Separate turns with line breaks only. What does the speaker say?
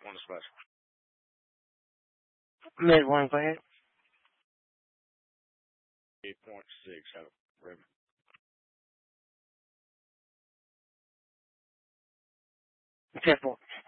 one is special.
Mid one, go ahead.
8.6 out of Raymond.
Careful.